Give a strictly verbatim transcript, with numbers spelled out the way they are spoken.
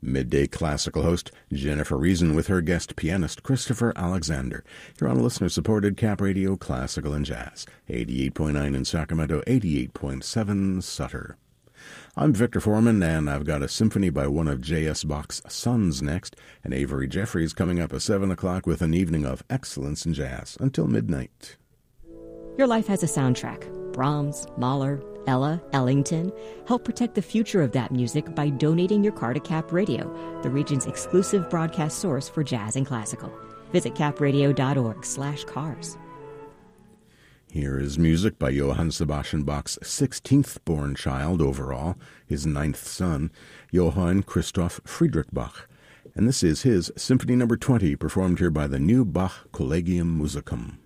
Midday Classical host Jennifer Reason with her guest pianist Christopher Alexander. You're on listener-supported Cap Radio Classical and Jazz, eighty-eight point nine in Sacramento, eighty-eight point seven Sutter. I'm Victor Foreman, and I've got a symphony by one of J S. Bach's sons next, and Avery Jeffries coming up at seven o'clock with an evening of excellence in jazz until midnight. Your life has a soundtrack. Brahms, Mahler, Ella, Ellington. Help protect the future of that music by donating your car to Cap Radio, the region's exclusive broadcast source for jazz and classical. Visit capradio.org slash cars. Here is music by Johann Sebastian Bach's sixteenth born child overall, his ninth son, Johann Christoph Friedrich Bach. And this is his Symphony Number twenty, performed here by the New Bach Collegium Musicum.